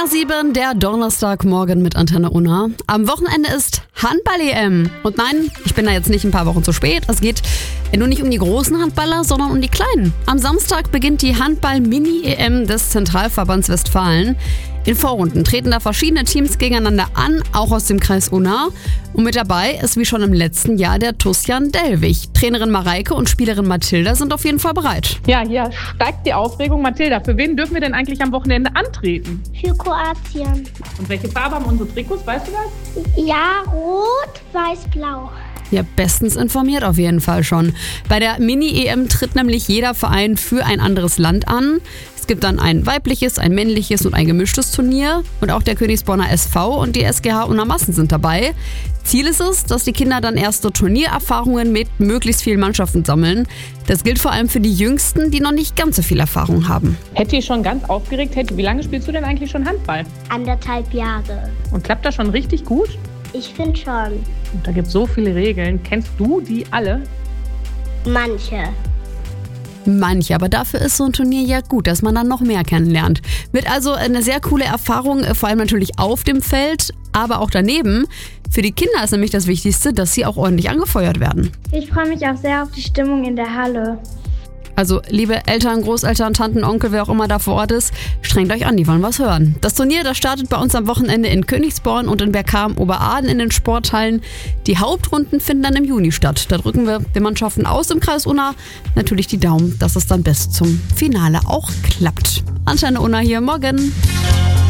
10:10, der Donnerstagmorgen mit Antenne Unna. Am Wochenende ist Handball-EM. Und nein, ich bin da jetzt nicht ein paar Wochen zu spät. Es geht nur nicht um die großen Handballer, sondern um die kleinen. Am Samstag beginnt die Handball-Mini-EM des Zentralverbands Westfalen. In Vorrunden treten da verschiedene Teams gegeneinander an, auch aus dem Kreis Unna. Und mit dabei ist wie schon im letzten Jahr der TuS Jan Dellwig. Trainerin Mareike und Spielerin Mathilda sind auf jeden Fall bereit. Ja, hier steigt die Aufregung. Mathilda, für wen dürfen wir denn eigentlich am Wochenende antreten? Für Kroatien. Und welche Farbe haben unsere Trikots, weißt du das? Ja, rot, weiß, blau. Ja, bestens informiert auf jeden Fall schon. Bei der Mini-EM tritt nämlich jeder Verein für ein anderes Land an. Es gibt dann ein weibliches, ein männliches und ein gemischtes Turnier. Und auch der Königsbronner SV und die SGH Unna Massen sind dabei. Ziel ist es, dass die Kinder dann erste Turniererfahrungen mit möglichst vielen Mannschaften sammeln. Das gilt vor allem für die Jüngsten, die noch nicht ganz so viel Erfahrung haben. Hetty, schon ganz aufgeregt. Hetty, wie lange spielst du denn eigentlich schon Handball? 1,5 Jahre. Und klappt das schon richtig gut? Ich finde schon. Und da gibt es so viele Regeln. Kennst du die alle? Manche, aber dafür ist so ein Turnier ja gut, dass man dann noch mehr kennenlernt. Wird also eine sehr coole Erfahrung, vor allem natürlich auf dem Feld, aber auch daneben. Für die Kinder ist nämlich das Wichtigste, dass sie auch ordentlich angefeuert werden. Ich freue mich auch sehr auf die Stimmung in der Halle. Also, liebe Eltern, Großeltern, Tanten, Onkel, wer auch immer da vor Ort ist, strengt euch an, die wollen was hören. Das Turnier, das startet bei uns am Wochenende in Königsborn und in Bergkamen-Oberaden in den Sporthallen. Die Hauptrunden finden dann im Juni statt. Da drücken wir den Mannschaften aus dem Kreis Unna natürlich die Daumen, dass es dann bis zum Finale auch klappt. Antenne Unna hier, morgen.